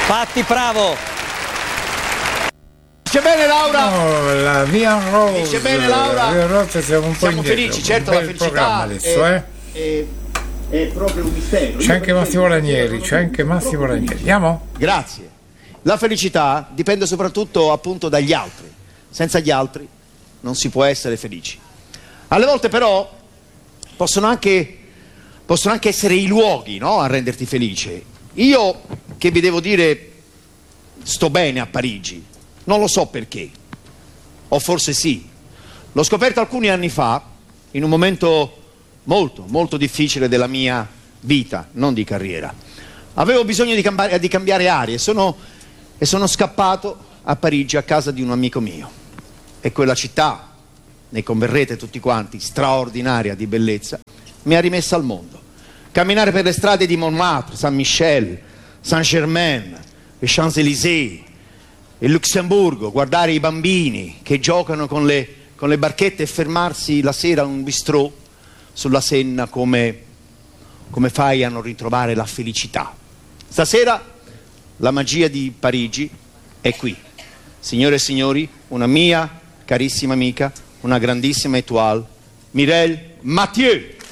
Fatti, bravo. Dice bene Laura? No, la Via Rose. Dice bene Laura? Via Rose siamo un po' Siamo indietro. felici, certo Un la bel felicità programma adesso, è proprio un mistero. C'è anche Massimo Ranieri, c'è anche Massimo Ranieri. Andiamo? Grazie. La felicità dipende soprattutto appunto dagli altri. Senza gli altri non si può essere felici. Alle volte però possono anche essere i luoghi, no? A renderti felice. Io, che vi devo dire, sto bene a Parigi. Non lo so perché. O forse sì. L'ho scoperto alcuni anni fa, in un momento molto, molto difficile della mia vita, non di carriera. Avevo bisogno di cambiare aria e sono scappato a Parigi, a casa di un amico mio. E quella città, ne converrete tutti quanti, straordinaria di bellezza, mi ha rimessa al mondo. Camminare per le strade di Montmartre, Saint-Michel, Saint-Germain, le Champs-Élysées, il Lussemburgo, guardare i bambini che giocano con le barchette e fermarsi la sera a un bistrò sulla Senna come fai a non ritrovare la felicità. Stasera la magia di Parigi è qui. Signore e signori, una mia carissima amica, una grandissima étoile, Mireille Mathieu.